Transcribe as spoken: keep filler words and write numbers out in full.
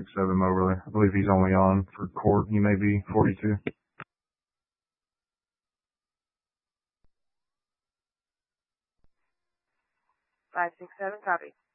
seven Moberly. I believe he's only on for court. He may be forty-two. five six seven, copy.